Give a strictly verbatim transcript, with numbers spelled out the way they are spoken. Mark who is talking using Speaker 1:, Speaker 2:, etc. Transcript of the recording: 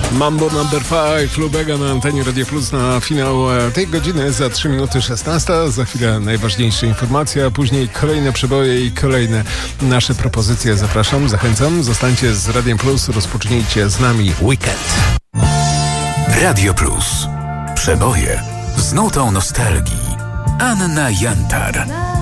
Speaker 1: Mambo number five, Lubega na antenie Radio Plus na finał tej godziny za trzy minuty szesnaście. Za chwilę najważniejsze informacje, a później kolejne przeboje i kolejne nasze propozycje. Zapraszam, zachęcam, zostańcie z Radiem Plus, rozpocznijcie z nami weekend.
Speaker 2: Radio Plus. Przeboje z nutą nostalgii. Anna Jantar.